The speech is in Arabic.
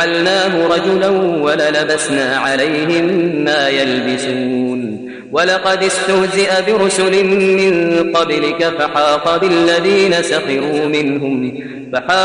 جعلناه رجلا وللبسنا عليهم ما يلبسون ولقد استهزئ برسل من قبلك فحاق بالذين سخروا منهم